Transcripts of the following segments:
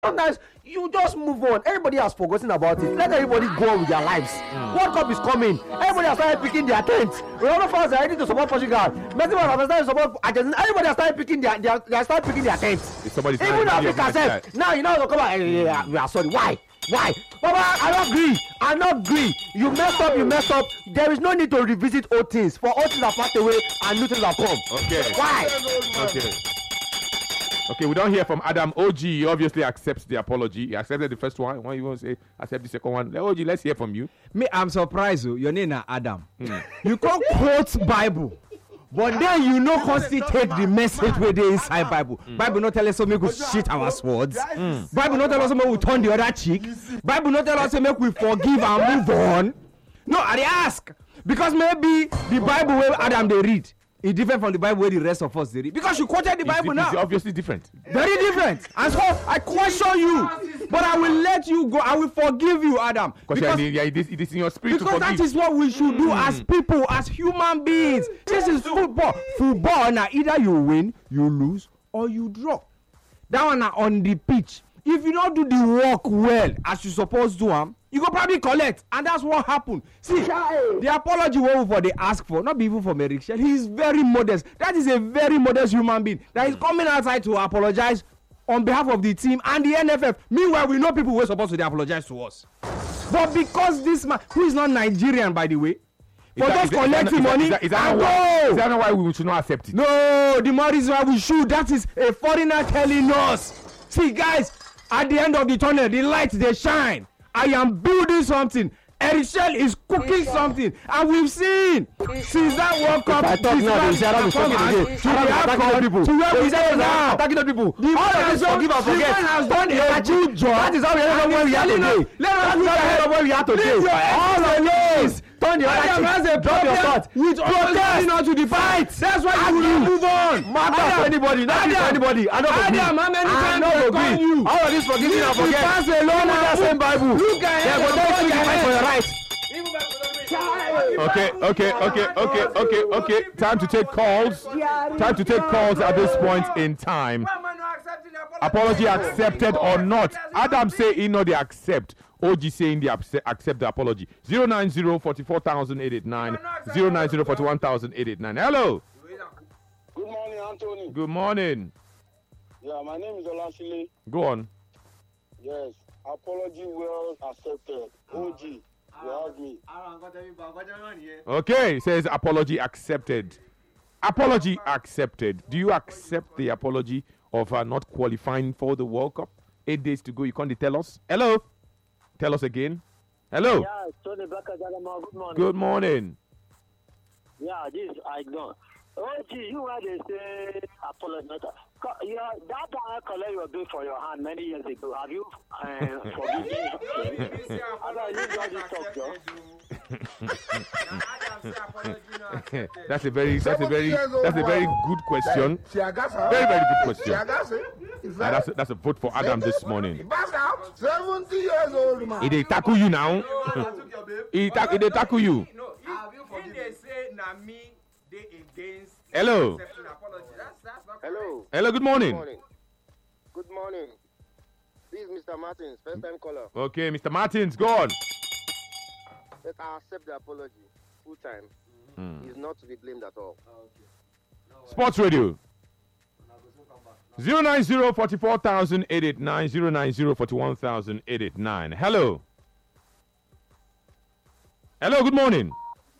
Sometimes you just move on. Everybody has forgotten about it. Let everybody go on with their lives. World Cup is coming. Everybody has started picking their tent. Ronaldo fans are ready to support Portugal. Messi fans have started to support Argentina. Everybody has started picking their tents. Even Africa said, now you know to come out. We are sorry. Why? Baba, I don't agree. You messed up. There is no need to revisit old things. For old things have passed away and new things have come. Okay. Why? Okay, we don't hear from Adam. OG obviously accepts the apology. He accepted the first one. Why you want to say accept the second one? OG, let's hear from you. Me, I'm surprised. Your name is Adam. You can't quote Bible. But then you know constitute the message where they inside Bible. Bible not tell us so make we shit our swords. Bible not tell us so make we turn the other cheek. Bible not tell us so make we forgive and move on. No, I ask. Because maybe the Bible where Adam they read is different from the Bible where the rest of us they read. Because you quoted the Bible now. It's obviously different. Very different. And so I question you. But I will let you go. I will forgive you, Adam. Because it is in your spirit to because forgive. that is what we should do as people, as human beings. This is football. Football, now either you win, you lose, or you draw. That one are on the pitch. If you don't do the work well, as you supposed to, you go probably collect. And that's what happened. See, the apology for they ask for, not even for Eric Shell. He is very modest. That is a very modest human being that is coming outside to apologize on behalf of the team and the NFF. Meanwhile, we know people who are supposed to apologize to us. But because this man, who is not Nigerian, by the way, for just collecting money, is that why we should not accept it? No, the more reason why we should. That is a foreigner telling us. See, guys, at the end of the tunnel, the lights, they shine. I am building something. Eric Shell is cooking something, and we've seen since that World Cup. I talk now, they say Arab is talking again. Attacking people. To where we are now. Attacking people. All of this forgive and forget. Has done a good job. That is how we end up where we are today. Let us look ahead of where we are today. All of this. Turn the other cheek. Drop your thought. With protest not to the fight. That's why you will move on. Matter for anybody, not for anybody. I don't agree. Adam, how many times they call you? All of this forgiving and forget. Pass alone with that same Bible. Look ahead. They will tell you to fight for your rights. Okay. Time to take calls. At this point in time. Apology accepted or not? Adam say he know they accept. OG saying they accept the apology. 090-44,889, 090-41,889. Hello. Good morning, Anthony. Good morning. Yeah, my name is Olasile. Go on. Yes, apology well accepted. OG, you have me. Okay, says apology accepted. Apology accepted. Do you accept the apology of not qualifying for the World Cup? 8 days to go. You can't tell us. Hello. Tell us again. Hello. Yeah, Tony Baka Jalama, good morning. Good morning. Yeah, this is Ignon. Oh, gee, you had to say apology. Yeah, that time I collect your bill for your hand many years ago. Have you forgiven me? That's a very good question. Very good question. That's a vote for Adam this morning. 70 years old man. He tackle you now. He tackle you. Hello. Hello. Hello, good morning. Good morning. This is Mr. Martins, first time caller. Okay, Mr. Martins, go on. Let I accept the apology. Full time. He's not to be blamed at all. Sports Radio. 090-44,889, 090-41,889. Hello. Hello, good morning.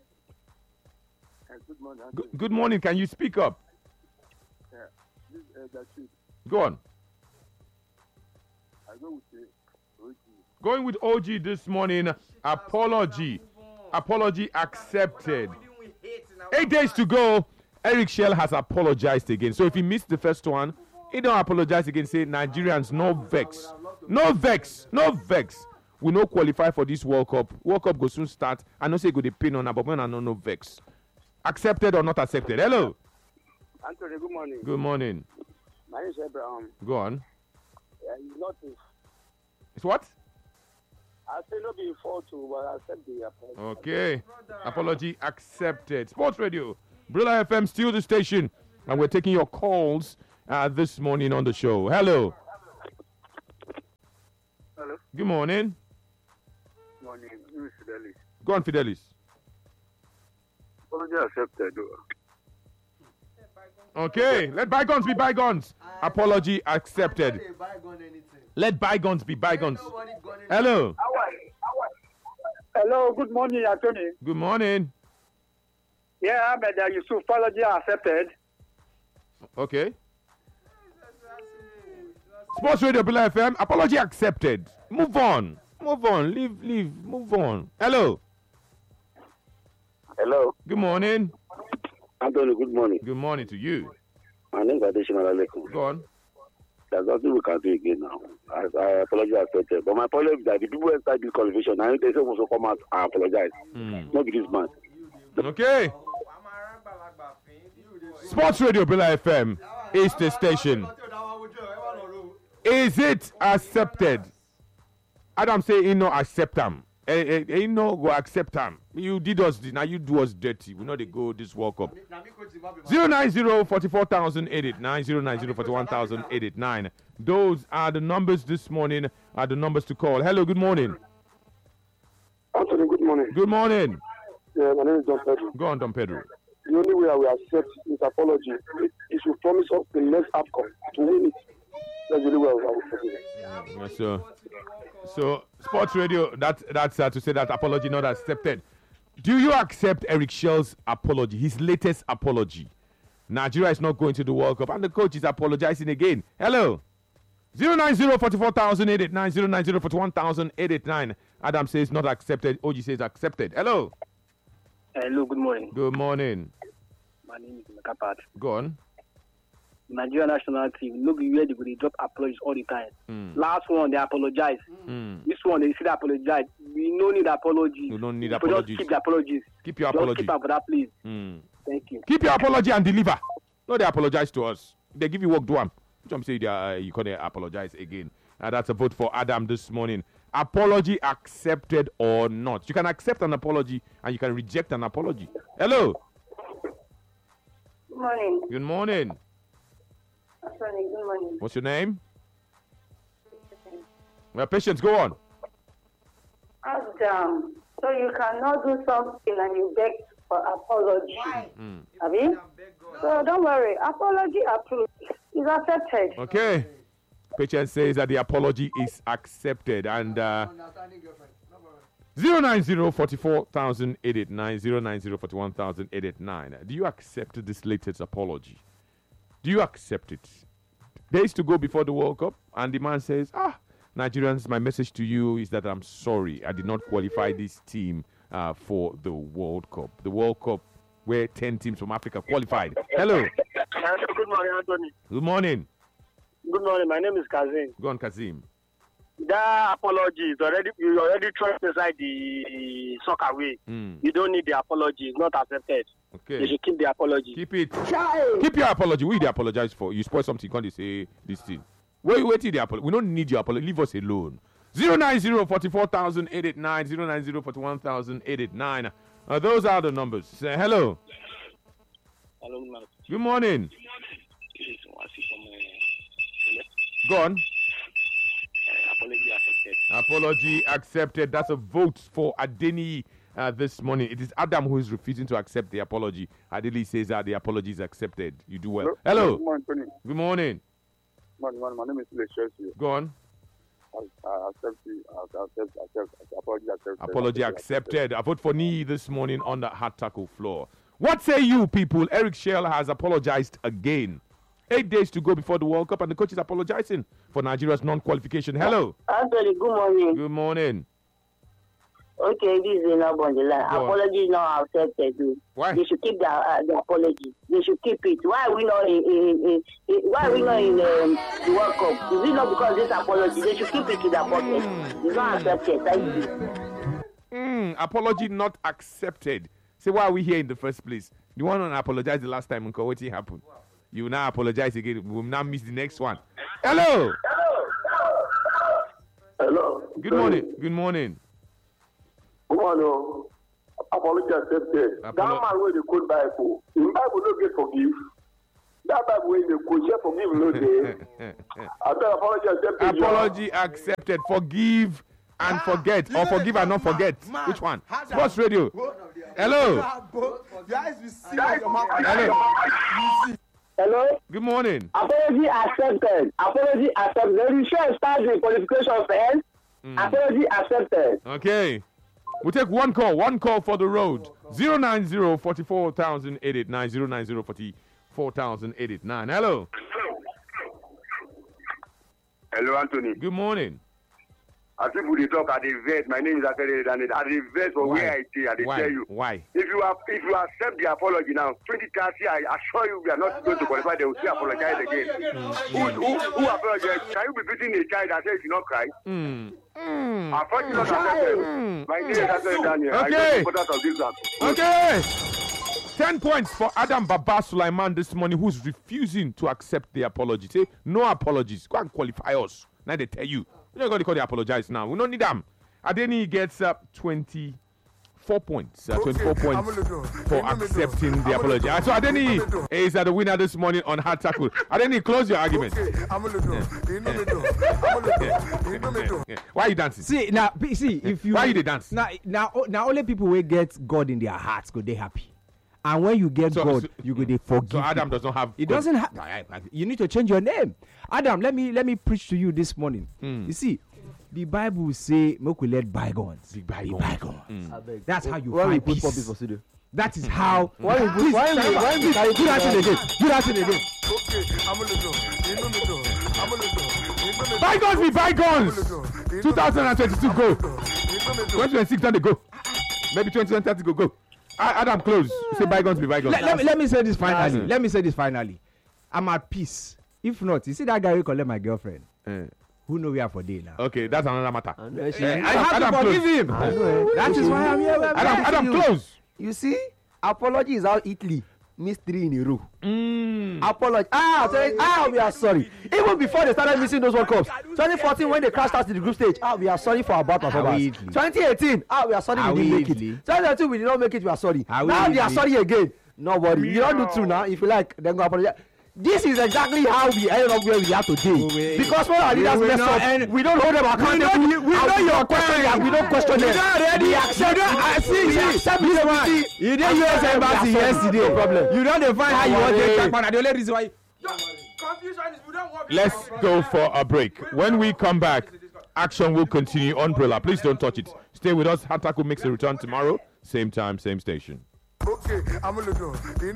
Good morning. Good morning. Can you speak up? Yeah. This is Go on. I go with OG. Going with OG this morning. Apology accepted. 8 days to go. Eric Shell has apologized again. So if he missed the first one, he don't apologize again. Say Nigerians, no vex. We no qualify for this World Cup. World Cup go soon start. I know say go the pin on, but when I know no vex. Accepted or not accepted? Hello. Anthony, good morning. Good morning. My name is Abraham. Go on. It's not if. It's what? I say not be fault to, but I accept the apology. Okay. Apology accepted. Sports Radio. Brilla FM still the station. And we're taking your calls this morning on the show. Hello. Hello. Good morning. Morning. This is Fidelis. Go on, Fidelis. Apology accepted. Okay, let bygones be bygones. Apology accepted. Let bygones be bygones. Hello. Hello. Good morning, Anthony. Good morning. Yeah, Ahmed Yusuf. Apology accepted. Okay. Sports Radio Bila FM. Apology accepted. Move on. Move on. Leave. Move on. Hello. Hello. Good morning. Anthony, good morning. Good morning to you. My name is Adesina Alekum. Go on. There's nothing we can do again now. I apologize accepted. But my problem is that the people who start this conversation, and they say also come out and apologize. Not be this man. Okay. Sports Radio Bila FM is the station. Is it accepted? Adam say he no accept them. He no go accept them. You did us, now you do us dirty. We know they go this World Cup. 090-44,089, 090-41,889. Those are the numbers this morning, are the numbers to call. Hello, good morning. Anthony, good morning. Good morning. Yeah, my name is Don Pedro. Go on, Don Pedro. The only way I will accept his apology is to promise us the next outcome to win it. That's the only way I will forgive it. Yes, sir. So, Sports Radio, that's to say that apology not accepted. Do you accept Eric Shell's apology, his latest apology? Nigeria is not going to the World Cup, and the coach is apologizing again. Hello. 090-44,889, 090-41,889. Adam says not accepted. OG says accepted. Hello. Hello, good morning. Good morning. My name is Mekapat. Go on. Nigeria national team, look where they go, they drop apologies all the time. Last one, they apologize. This one, they still apologize. We don't need apologies. You don't need People apologies. Just keep the apologies. Keep your Just apology. keep up for that, please. Thank you. Keep your apology and deliver. No, they apologize to us. They give you work, do them. Some say you can't apologize again. That's a vote for Adam this morning. Apology accepted or not? You can accept an apology and you can reject an apology. Hello. Good morning. Good morning. Sorry, good morning. What's your name? Well, Patience, go on. Adam, so you cannot do something and you beg for apology. Have you? So don't worry. Apology approved. Is accepted. Okay. Patience says that the apology is accepted. And 090-44,889, 090-41,889. Do you accept this latest apology? Do you accept it? Days to go before the World Cup, and the man says, Nigerians, my message to you is that I'm sorry. I did not qualify this team for the World Cup. The World Cup where 10 teams from Africa qualified. Hello. Good morning, Anthony. Good morning. Good morning. My name is Kazim. Go on, Kazim. That apology is already, you already trust inside the soccer way. You don't need the apology. It's not accepted. Okay. You should keep the apology. Keep it. Keep your apology. We apologize for. You spoil something. Can't you say this thing? Wait till the apology. We don't need your apology. Leave us alone. 090-44,889, 090-41,889. Those are the numbers. Hello. Hello, man. Good morning. Go on. Apology accepted. Apology accepted. That's a vote for Adeni this morning. It is Adam who is refusing to accept the apology. Adeli says that the apology is accepted. You do well. Hello. Good morning, Tony. Good morning. My name is Chelsea. Go on. I accept apology accepted. Apology accepted. I vote for Nii this morning on the hard tackle floor. What say you, people? Eric Shell has apologized again. 8 days to go before the World Cup, and the coach is apologizing for Nigeria's non-qualification. Hello. Anthony, good morning. Good morning. Okay, this is enough on the line. Apology is not accepted. Why? They should keep the apology. They should keep it. Why are we not in the World Cup? Is it not because this apology? They should keep it to their pocket. It's not accepted. Thank you. Apology not accepted. Say, why are we here in the first place? You want to apologize the last time and what happened? You will now apologize again. We will now miss the next one. Hello. Hello. Good morning. Good morning. Good morning. Apology accepted. That man where they quote Bible. In Bible, no get forgive. That Bible way they could share forgive no day. I better apology accepted. Apology accepted. Forgive and forget, or forgive and not forget. Which one? Sports Radio. Hello. Hello. Hello? Good morning. Apology accepted. Apology accepted. The show starts the qualification of the Apology accepted. Okay. We'll take one call. One call for the road. 090-44,889. 090-44,889. Hello. Hello, Anthony. Good morning. As people they talk at the vet, my name is Akere Daniel. At the vet for where I stay, I tell you. Why? If you accept the apology now, 2030, I assure you we are not going to qualify. They will still apologize again. Who apologize? Can you be beating a child that says you not cry? Unfortunately, my name is Akere Daniel. Okay. Okay. 10 points for Adam Baba Sulaiman this morning, who's refusing to accept the apology. Say, no apologies. Go and qualify us. Now they tell you. You're not going to call the apologize now. We don't need them. Adeni gets 24 points. 24 points for accepting the apology. So Adeni is the winner this morning on Hard Tackle. Adeni, close your argument. Why are you dancing? See, if you... Why you dance? Now only people will get God in their hearts, go they happy. And when you get God, you go they forgive. So Adam doesn't have... It doesn't have... You need to change your name. Adam, let me preach to you this morning. You see, the Bible say, make we let bygones be bygones. That's how you find peace. That is how... Why you do that again? Do that again. Bygones be bygones. 2022 go. 2026 don't they go. Maybe 2030 go. Adam, close. Say bygones be bygones. Let me say this finally. I'm at peace. If not, you see that guy who collect my girlfriend. Who know we are for day now? Okay, that's another matter. I have to forgive him. That is why I'm here. Adam, close. You see, apology is how Italy missed 3 in a row. Apology. We are sorry. Even before they started missing those World Cups. 2014 when they crashed out in the group stage. We are sorry for our bad performance. 2018. We are sorry we didn't make it. 2022 we did not make it. We are sorry. Now they are sorry again. No worry. You don't do true now. If you like, then go apologize. This is exactly how we ended up where we are today. Because when our leaders mess up, we don't hold them accountable. We know your question. We don't question them. We accept this one. You didn't use embassy yesterday. Problem. You don't define how you want to take back. The only reason why. Let's go for a break. When we come back, action will continue. Umbrella, please don't touch it. Stay with us. Hataku makes a return tomorrow. Same time, same station. Okay, I'm a little.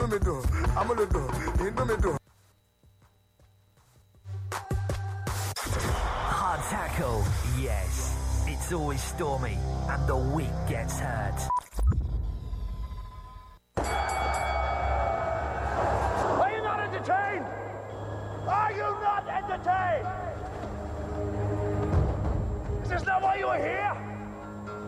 Hard tackle, yes. It's always stormy, and the weak gets hurt. Are you not entertained? Are you not entertained? Is this not why you are here?